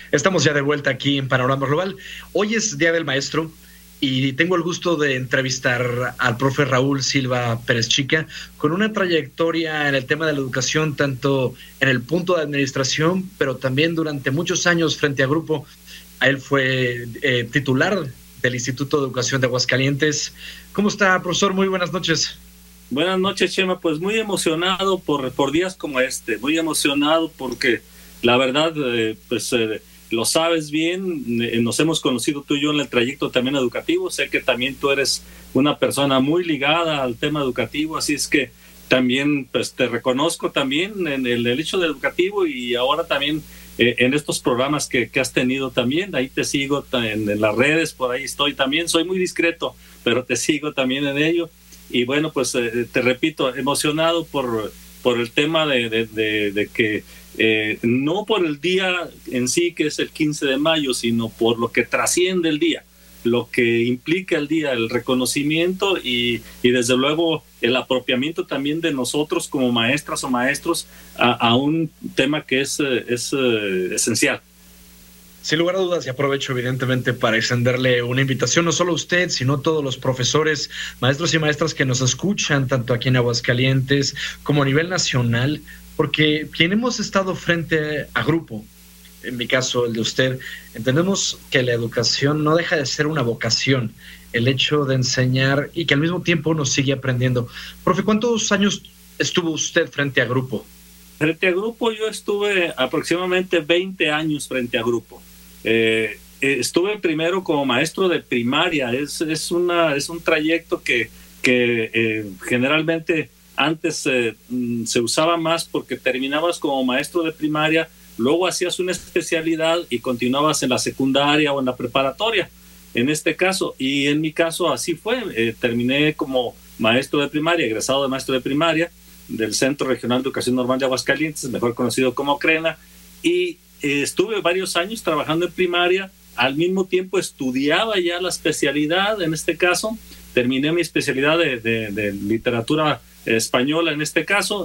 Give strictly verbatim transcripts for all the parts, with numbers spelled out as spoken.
Estamos ya de vuelta aquí en Panorama Global. Hoy es Día del Maestro y tengo el gusto de entrevistar al profe Raúl Silva Pérez Chica, con una trayectoria en el tema de la educación, tanto en el punto de administración, pero también durante muchos años frente a Grupo. Él fue eh, titular del Instituto de Educación de Aguascalientes. ¿Cómo está, profesor? Muy buenas noches. Buenas noches, Chema. Pues muy emocionado por, por días como este, muy emocionado porque la verdad, eh, pues eh, lo sabes bien, eh, nos hemos conocido tú y yo en el trayecto también educativo. Sé que también tú eres una persona muy ligada al tema educativo, así es que también pues te reconozco también en el, el hecho de educativo y ahora también eh, en estos programas que, que has tenido también. Ahí te sigo en, en las redes, por ahí estoy también. Soy muy discreto, pero te sigo también en ello. Y bueno, pues eh, te repito, emocionado por, por el tema de, de, de, de que eh, no por el día en sí, que es el quince de mayo, sino por lo que trasciende el día, lo que implica el día, el reconocimiento y, y desde luego el apropiamiento también de nosotros como maestras o maestros a, a un tema que es, es uh, esencial. Sin lugar a dudas, y aprovecho evidentemente para extenderle una invitación no solo a usted, sino a todos los profesores, maestros y maestras que nos escuchan, tanto aquí en Aguascalientes como a nivel nacional, porque quien hemos estado frente a Grupo, en mi caso el de usted, entendemos que la educación no deja de ser una vocación, el hecho de enseñar y que al mismo tiempo uno sigue aprendiendo. Profe, ¿cuántos años estuvo usted frente a Grupo? Frente a Grupo yo estuve aproximadamente veinte años frente a Grupo. Eh, estuve primero como maestro de primaria. Es, es, una, es un trayecto que, que eh, generalmente antes eh, se usaba más porque terminabas como maestro de primaria, luego hacías una especialidad y continuabas en la secundaria o en la preparatoria, en este caso. Y en mi caso así fue. Eh, terminé como maestro de primaria, egresado de maestro de primaria del Centro Regional de Educación Normal de Aguascalientes, mejor conocido como CRENA, y eh, estuve varios años trabajando en primaria. Al mismo tiempo estudiaba ya la especialidad, en este caso terminé mi especialidad de, de, de literatura española en este caso,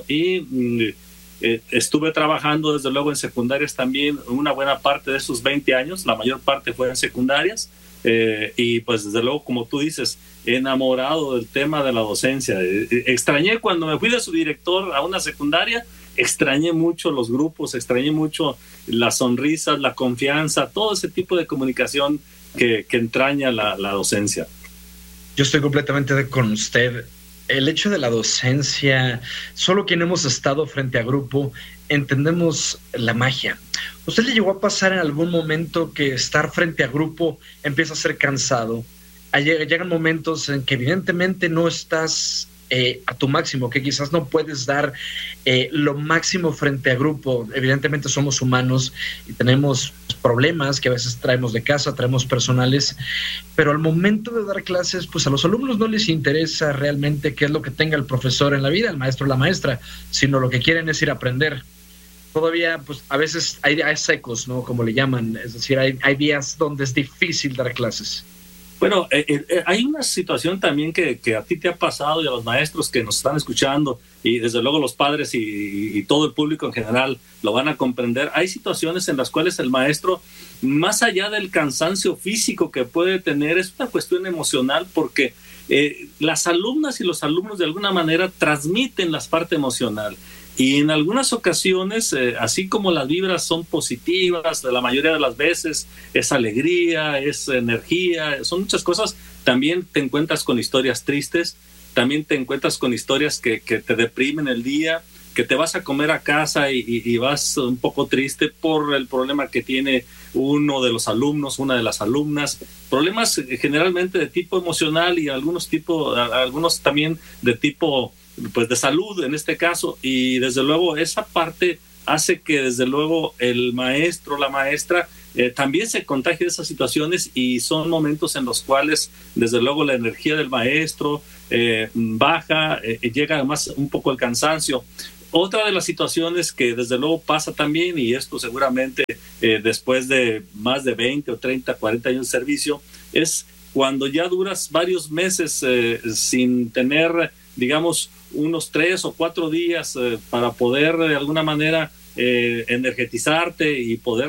y eh, estuve trabajando desde luego en secundarias también una buena parte de esos veinte años, la mayor parte fue en secundarias. Eh, y pues desde luego, como tú dices, enamorado del tema de la docencia. Eh, eh, extrañé cuando me fui de subdirector a una secundaria, extrañé mucho los grupos, extrañé mucho las sonrisas, la confianza, todo ese tipo de comunicación que, que entraña la, la docencia. Yo estoy completamente con usted. El hecho de la docencia, solo quien hemos estado frente a Grupo entendemos la magia. ¿Usted le llegó a pasar en algún momento que estar frente a Grupo empieza a ser cansado? Llegan momentos en que evidentemente no estás eh, a tu máximo, que quizás no puedes dar eh, lo máximo frente a Grupo. Evidentemente somos humanos y tenemos problemas que a veces traemos de casa, traemos personales, pero al momento de dar clases, pues a los alumnos no les interesa realmente qué es lo que tenga el profesor en la vida, el maestro o la maestra, sino lo que quieren es ir a aprender. Todavía, pues a veces hay, hay secos, ¿no? Como le llaman, es decir, hay, hay días donde es difícil dar clases. Bueno, eh, eh, hay una situación también que, que a ti te ha pasado y a los maestros que nos están escuchando y desde luego los padres y, y todo el público en general lo van a comprender. Hay situaciones en las cuales el maestro, más allá del cansancio físico que puede tener, es una cuestión emocional porque eh, las alumnas y los alumnos de alguna manera transmiten la parte emocional. Y en algunas ocasiones, eh, así como las vibras son positivas, la mayoría de las veces es alegría, es energía, son muchas cosas, también te encuentras con historias tristes, también te encuentras con historias que, que te deprimen el día, que te vas a comer a casa y, y, y vas un poco triste por el problema que tiene uno de los alumnos, una de las alumnas, problemas generalmente de tipo emocional y algunos, tipo, algunos también de tipo pues de salud en este caso, y desde luego esa parte hace que desde luego el maestro, la maestra eh, también se contagie de esas situaciones y son momentos en los cuales desde luego la energía del maestro eh, baja, eh, llega además un poco el cansancio. Otra de las situaciones que desde luego pasa también, y esto seguramente eh, después de más de veinte o treinta, cuarenta años de servicio, es cuando ya duras varios meses eh, sin tener, digamos, unos tres o cuatro días eh, para poder de alguna manera eh, energetizarte y poder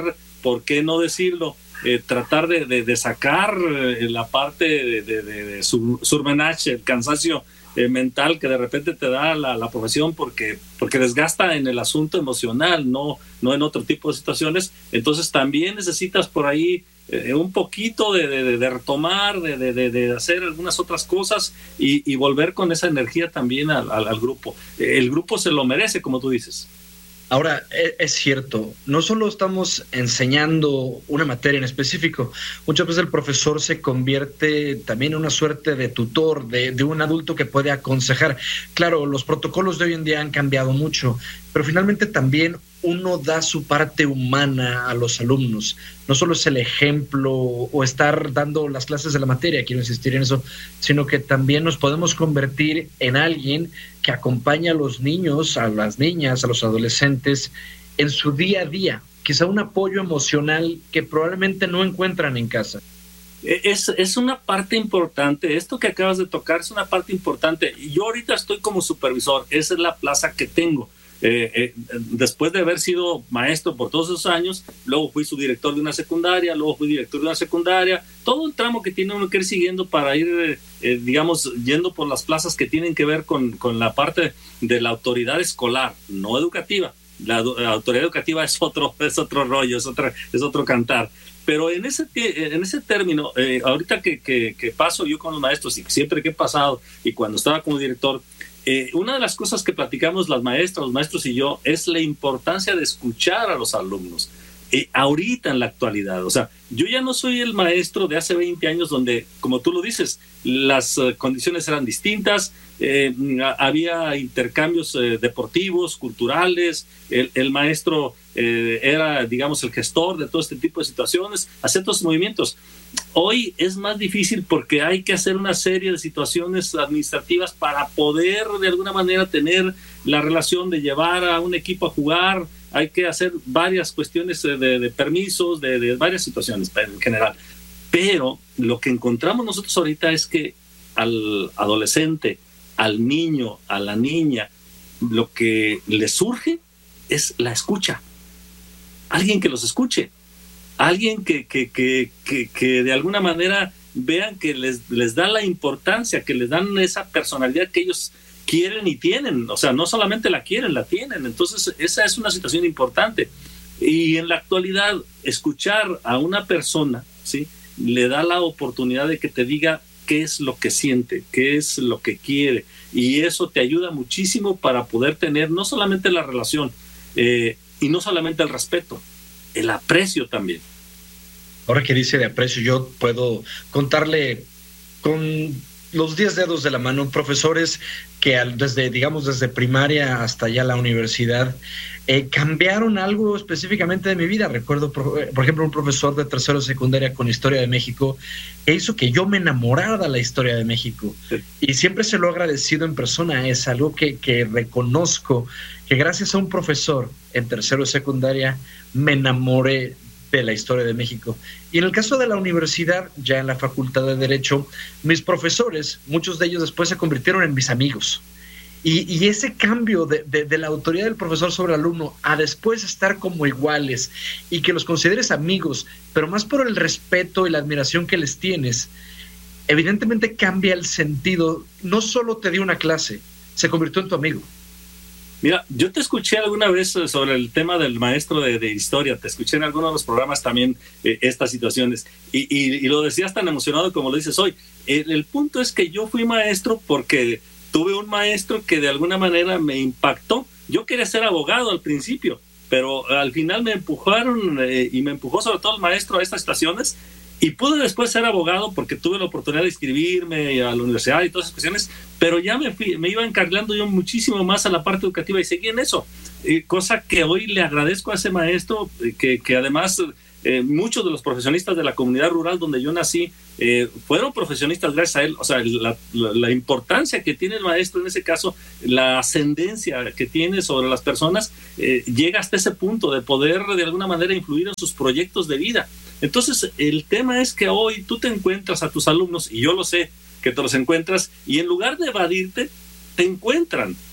¿por qué no decirlo? Eh, tratar de, de, de sacar eh, la parte de, de, de, de sur, surmenage, el cansancio eh, mental que de repente te da la, la profesión porque, porque desgasta en el asunto emocional, no, no en otro tipo de situaciones. Entonces también necesitas por ahí eh, un poquito de, de, de retomar, de, de, de hacer algunas otras cosas y, y volver con esa energía también al, al, al grupo. El grupo se lo merece, como tú dices. Ahora, es cierto, no solo estamos enseñando una materia en específico, muchas veces el profesor se convierte también en una suerte de tutor, de, de un adulto que puede aconsejar. Claro, los protocolos de hoy en día han cambiado mucho, pero finalmente también uno da su parte humana a los alumnos. No solo es el ejemplo o estar dando las clases de la materia, quiero insistir en eso, sino que también nos podemos convertir en alguien que acompaña a los niños, a las niñas, a los adolescentes en su día a día. Quizá un apoyo emocional que probablemente no encuentran en casa. Es, es una parte importante. Esto que acabas de tocar es una parte importante. Yo ahorita estoy como supervisor. Esa es la plaza que tengo. Eh, eh, después de haber sido maestro por todos esos años, luego fui subdirector de una secundaria, luego fui director de una secundaria, todo el tramo que tiene uno que ir siguiendo para ir, eh, digamos, yendo por las plazas que tienen que ver con, con la parte de la autoridad escolar, no educativa. La, la autoridad educativa es otro, es otro rollo, es, otra, es otro cantar. Pero en ese, en ese término, eh, ahorita que, que, que paso yo con los maestros y siempre que he pasado y cuando estaba como director, Eh, una de las cosas que platicamos las maestras, los maestros y yo es la importancia de escuchar a los alumnos. Eh, ahorita en la actualidad, o sea, yo ya no soy el maestro de hace veinte años donde, como tú lo dices, las uh, condiciones eran distintas, eh, había intercambios eh, deportivos, culturales, el, el maestro eh, era, digamos, el gestor de todo este tipo de situaciones, hacía todos estos movimientos. Hoy es más difícil porque hay que hacer una serie de situaciones administrativas para poder de alguna manera tener la relación de llevar a un equipo a jugar. Hay que hacer varias cuestiones de, de permisos, de, de varias situaciones en general. Pero lo que encontramos nosotros ahorita es que al adolescente, al niño, a la niña, lo que le surge es la escucha. Alguien que los escuche. Alguien que, que, que, que, que de alguna manera vean que les, les da la importancia, que les dan esa personalidad que ellos quieren y tienen. O sea, no solamente la quieren, la tienen. Entonces, esa es una situación importante. Y en la actualidad, escuchar a una persona, ¿sí?, le da la oportunidad de que te diga qué es lo que siente, qué es lo que quiere. Y eso te ayuda muchísimo para poder tener no solamente la relación eh, y no solamente el respeto, el aprecio también. Ahora que dice de aprecio, yo puedo contarle con los diez dedos de la mano profesores que al, desde, digamos, desde primaria hasta ya la universidad eh, cambiaron algo específicamente de mi vida. Recuerdo, por, por ejemplo, un profesor de tercero de secundaria con Historia de México que hizo que yo me enamorara de la Historia de México. Sí. Y siempre se lo he agradecido en persona. Es algo que, que reconozco, que gracias a un profesor en tercero de secundaria me enamoré de la Historia de México. Y en el caso de la universidad, ya en la Facultad de Derecho, mis profesores, muchos de ellos después se convirtieron en mis amigos. Y, y ese cambio de, de, de la autoridad del profesor sobre el alumno a después estar como iguales y que los consideres amigos, pero más por el respeto y la admiración que les tienes, evidentemente cambia el sentido. No solo te dio una clase, se convirtió en tu amigo. Mira, yo te escuché alguna vez sobre el tema del maestro de, de historia, te escuché en algunos de los programas también eh, estas situaciones y, y, y lo decías tan emocionado como lo dices hoy. El, el punto es que yo fui maestro porque tuve un maestro que de alguna manera me impactó. Yo quería ser abogado al principio, pero al final me empujaron eh, y me empujó sobre todo el maestro a estas situaciones. Y pude después ser abogado porque tuve la oportunidad de inscribirme a la universidad y todas esas cuestiones, pero ya me, fui, me iba encargando yo muchísimo más a la parte educativa y seguí en eso, eh, cosa que hoy le agradezco a ese maestro, eh, que, que además eh, muchos de los profesionistas de la comunidad rural donde yo nací eh, fueron profesionistas gracias a él. O sea, la, la, la importancia que tiene el maestro en ese caso, la ascendencia que tiene sobre las personas, eh, llega hasta ese punto de poder de alguna manera influir en sus proyectos de vida. Entonces, el tema es que hoy tú te encuentras a tus alumnos, y yo lo sé, que te los encuentras, y en lugar de evadirte, te encuentran.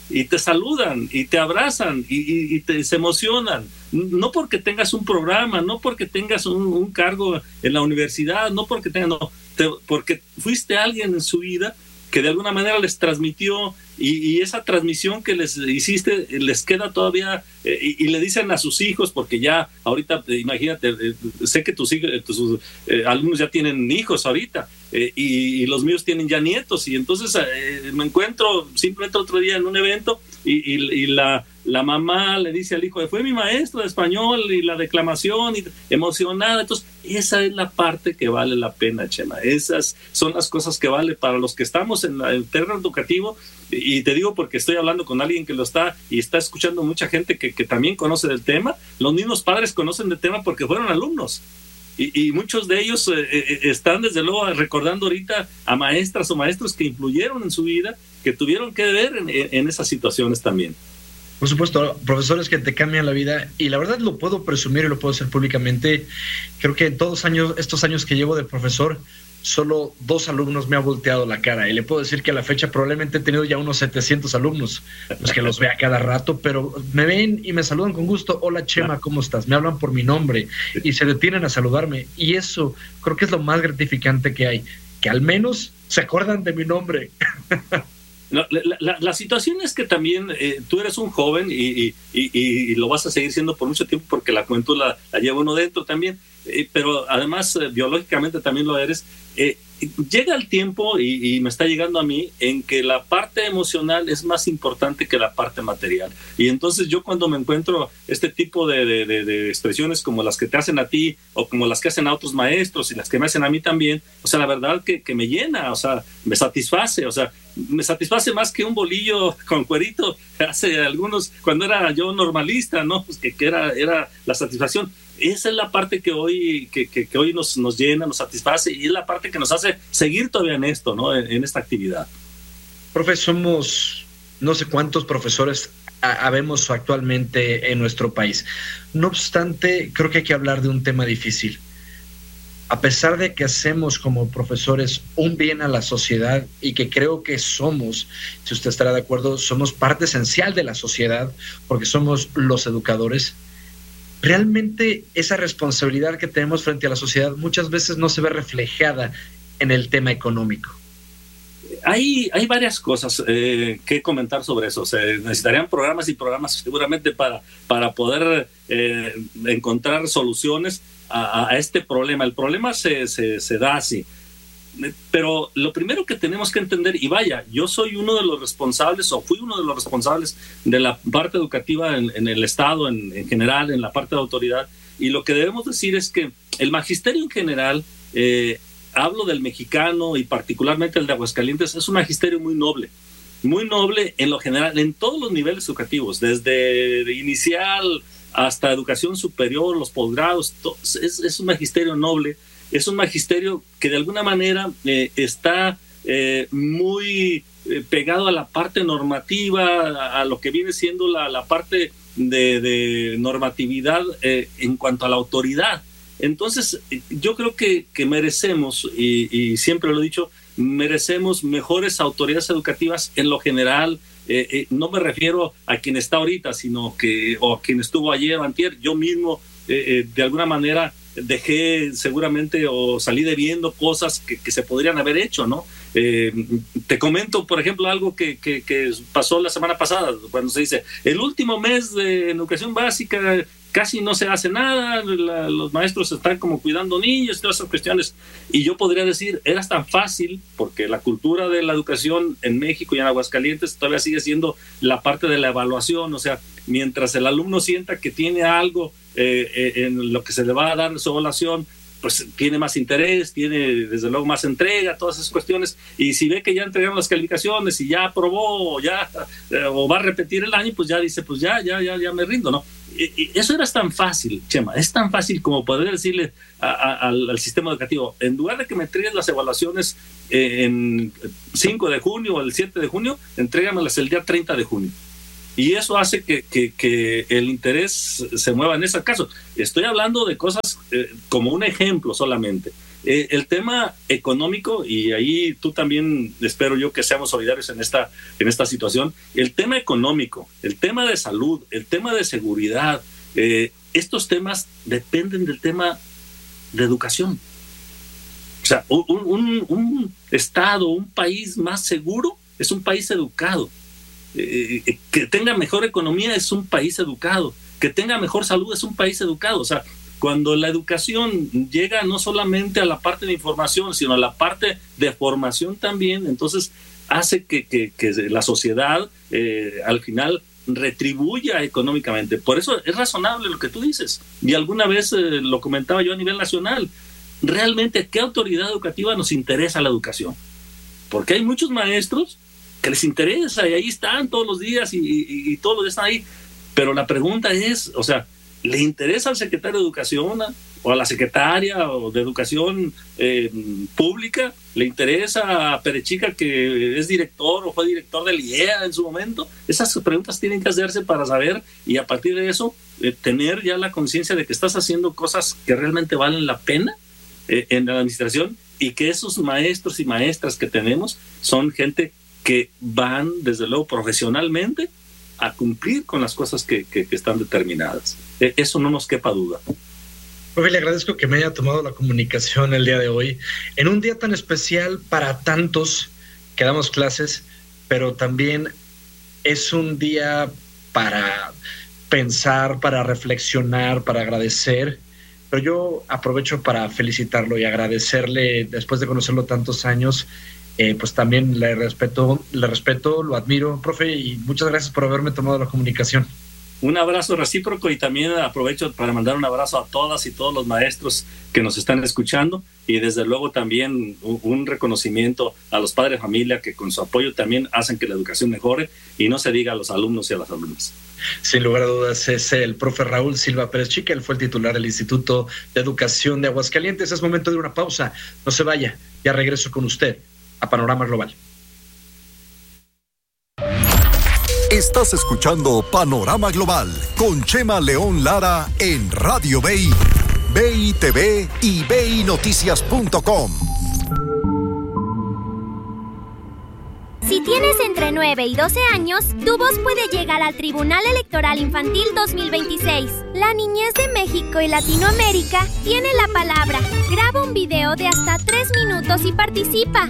y te saludan y te abrazan y, y, y te, se emocionan, no porque tengas un programa, no porque tengas un, un cargo en la universidad, no porque tengas, no, te, porque fuiste alguien en su vida que de alguna manera les transmitió, y, y esa transmisión que les hiciste les queda todavía, eh, y, y le dicen a sus hijos, porque ya ahorita, eh, imagínate, eh, sé que tus, hijos, tus eh, alumnos ya tienen hijos ahorita, eh, y, y los míos tienen ya nietos, y entonces eh, me encuentro simplemente otro día en un evento, y, y, y la, la mamá le dice al hijo, fue mi maestro de español, y la declamación, y emocionada. Entonces esa es la parte que vale la pena, Chema. Esas son las cosas que vale para los que estamos en el terreno educativo, y te digo porque estoy hablando con alguien que lo está y está escuchando mucha gente que, que también conoce del tema. Los mismos padres conocen del tema porque fueron alumnos, y, y muchos de ellos eh, eh, están desde luego recordando ahorita a maestras o maestros que influyeron en su vida, que tuvieron que ver en, en esas situaciones también. Por supuesto, profesores que te cambian la vida, y la verdad lo puedo presumir y lo puedo hacer públicamente. Creo que en todos años, estos años que llevo de profesor, solo dos alumnos me han volteado la cara, y le puedo decir que a la fecha probablemente he tenido ya unos setecientos alumnos, los que los vea cada rato, pero me ven y me saludan con gusto. Hola, Chema, ¿cómo estás? Me hablan por mi nombre y se detienen a saludarme, y eso creo que es lo más gratificante que hay, que al menos se acuerdan de mi nombre. La, la, la, la situación es que también eh, tú eres un joven y, y, y, y lo vas a seguir siendo por mucho tiempo, porque la juventud la, la lleva uno dentro también, eh, pero además eh, biológicamente también lo eres. Eh, llega el tiempo, y, y me está llegando a mí, en que la parte emocional es más importante que la parte material. Y entonces yo, cuando me encuentro este tipo de, de, de, de expresiones como las que te hacen a ti, o como las que hacen a otros maestros y las que me hacen a mí también, o sea, la verdad que, que me llena, o sea, me satisface, o sea, me satisface más que un bolillo con cuerito hace algunos, cuando era yo normalista, ¿no? Pues que, que era, era la satisfacción. Esa es la parte que hoy, que, que, que hoy nos, nos llena, nos satisface, y es la parte que nos hace seguir todavía en esto, ¿no? En, en esta actividad. Profe, somos no sé cuántos profesores habemos actualmente en nuestro país. No obstante, creo que hay que hablar de un tema difícil. A pesar de que hacemos como profesores un bien a la sociedad, y que creo que somos, si usted estará de acuerdo, somos parte esencial de la sociedad, porque somos los educadores, realmente esa responsabilidad que tenemos frente a la sociedad muchas veces no se ve reflejada en el tema económico. Hay, hay varias cosas eh, que comentar sobre eso. Se necesitarían programas y programas seguramente para, para poder eh, encontrar soluciones a, a este problema. El problema se, se, se da así. Pero lo primero que tenemos que entender, y vaya, yo soy uno de los responsables, o fui uno de los responsables de la parte educativa en, en el Estado, en, en general, en la parte de autoridad, y lo que debemos decir es que el magisterio en general, eh, hablo del mexicano y particularmente el de Aguascalientes, es un magisterio muy noble, muy noble en lo general, en todos los niveles educativos, desde inicial hasta educación superior, los posgrados, es, es un magisterio noble. Es un magisterio que de alguna manera eh, está eh, muy eh, pegado a la parte normativa, a, a lo que viene siendo la, la parte de, de normatividad eh, en cuanto a la autoridad. Entonces, yo creo que, que merecemos, y, y siempre lo he dicho, merecemos mejores autoridades educativas en lo general. Eh, eh, no me refiero a quien está ahorita, sino que, o a quien estuvo ayer o antier. Yo mismo, eh, eh, de alguna manera, dejé seguramente o salí debiendo cosas que, que se podrían haber hecho, ¿no? Eh, te comento, por ejemplo, algo que, que, que pasó la semana pasada, cuando se dice, el último mes de educación básica casi no se hace nada, la, los maestros están como cuidando niños, todas esas cuestiones. Y yo podría decir, era tan fácil, porque la cultura de la educación en México y en Aguascalientes todavía sigue siendo la parte de la evaluación, o sea, mientras el alumno sienta que tiene algo eh, eh, en lo que se le va a dar su evaluación, pues tiene más interés, tiene desde luego más entrega, todas esas cuestiones, y si ve que ya entregaron las calificaciones y ya aprobó o ya eh, o va a repetir el año, pues ya dice, pues ya, ya, ya, ya me rindo, ¿no? Y, y eso era tan fácil, Chema, es tan fácil como poder decirle a, a, al, al sistema educativo, en lugar de que me entreguen las evaluaciones eh, en cinco de junio o el siete de junio, entrégamelas el día treinta de junio. y eso hace que, que, que el interés se mueva en ese caso. Estoy hablando de cosas eh, como un ejemplo solamente. Eh, el tema económico, y ahí tú también espero yo que seamos solidarios en esta, en esta situación, el tema económico, el tema de salud, el tema de seguridad, eh, estos temas dependen del tema de educación. O sea, un, un, un estado, un país más seguro es un país educado. Eh, que tenga mejor economía es un país educado. Que tenga mejor salud es un país educado. O sea, cuando la educación llega no solamente a la parte de información, sino a la parte de formación también, entonces hace que, que, que la sociedad eh, al final retribuya económicamente. Por eso es razonable lo que tú dices. Y alguna vez eh, lo comentaba yo a nivel nacional. Realmente, ¿qué autoridad educativa nos interesa la educación? Porque hay muchos maestros que les interesa y ahí están todos los días y, y, y todos los días están ahí. Pero la pregunta es, o sea, ¿le interesa al secretario de Educación o a la secretaria o de Educación eh, Pública? ¿Le interesa a Perechica, que es director o fue director del I E A en su momento? Esas preguntas tienen que hacerse para saber y a partir de eso eh, tener ya la conciencia de que estás haciendo cosas que realmente valen la pena eh, en la administración y que esos maestros y maestras que tenemos son gente que van desde luego profesionalmente a cumplir con las cosas que, que, que están determinadas. Eso no nos quepa duda. Profe, le agradezco que me haya tomado la comunicación el día de hoy, en un día tan especial para tantos que damos clases, pero también es un día para pensar, para reflexionar, para agradecer. Pero yo aprovecho para felicitarlo y agradecerle, después de conocerlo tantos años, Eh, pues también le respeto, le respeto, lo admiro, profe, y muchas gracias por haberme tomado la comunicación. Un abrazo recíproco y también aprovecho para mandar un abrazo a todas y todos los maestros que nos están escuchando y desde luego también un, un reconocimiento a los padres de familia que con su apoyo también hacen que la educación mejore y no se diga a los alumnos y a las alumnas. Sin lugar a dudas es el profe Raúl Silva Perechica, él fue el titular del Instituto de Educación de Aguascalientes. Es momento de una pausa, no se vaya, ya regreso con usted a Panorama Global. Estás escuchando Panorama Global con Chema León Lara en Radio B I, B I T V y B I Noticias punto com. Si tienes entre nueve y doce años, tu voz puede llegar al Tribunal Electoral Infantil dos mil veintiséis. La niñez de México y Latinoamérica tiene la palabra. Graba un video de hasta tres minutos y participa.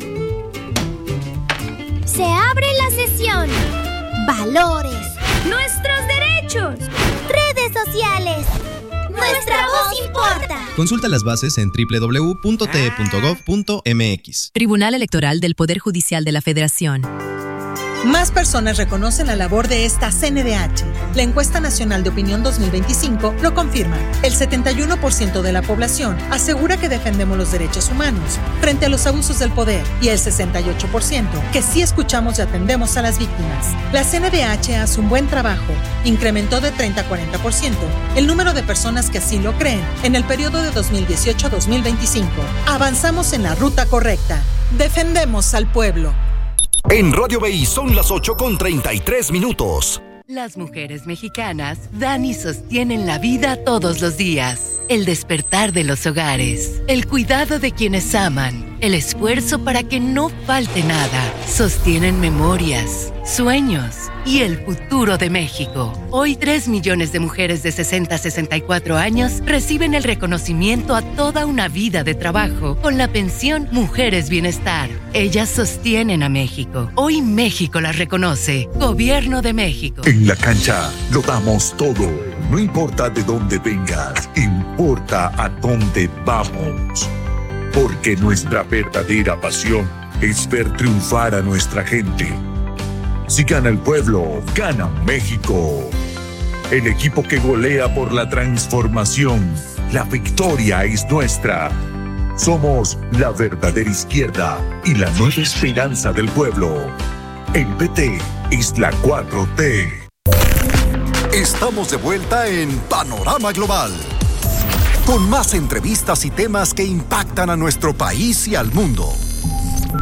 Se abre la sesión. Valores. Nuestros derechos. Redes sociales. Nuestra voz importa. Consulta las bases en doble u doble u doble u punto t e punto gov punto m x. Tribunal Electoral del Poder Judicial de la Federación. Más personas reconocen la labor de esta C N D H. La Encuesta Nacional de Opinión dos mil veinticinco lo confirma. El setenta y uno por ciento de la población asegura que defendemos los derechos humanos frente a los abusos del poder y el sesenta y ocho por ciento que sí escuchamos y atendemos a las víctimas. La C N D H hace un buen trabajo. Incrementó de treinta a cuarenta por ciento el número de personas que así lo creen en el periodo de dos mil dieciocho a dos mil veinticinco. Avanzamos en la ruta correcta. Defendemos al pueblo. En Radio B I son las ocho con treinta y tres minutos. Las mujeres mexicanas dan y sostienen la vida todos los días. El despertar de los hogares, el cuidado de quienes aman, el esfuerzo para que no falte nada. Sostienen memorias, sueños y el futuro de México. Hoy tres millones de mujeres de sesenta a sesenta y cuatro años reciben el reconocimiento a toda una vida de trabajo con la pensión Mujeres Bienestar. Ellas sostienen a México. Hoy México las reconoce. Gobierno de México. En la cancha lo damos todo. No importa de dónde vengas, importa a dónde vamos. Porque nuestra verdadera pasión es ver triunfar a nuestra gente. Si gana el pueblo, gana México. El equipo que golea por la transformación. La victoria es nuestra. Somos la verdadera izquierda y la nueva esperanza del pueblo. El P T es la cuatro T. Estamos de vuelta en Panorama Global, con más entrevistas y temas que impactan a nuestro país y al mundo.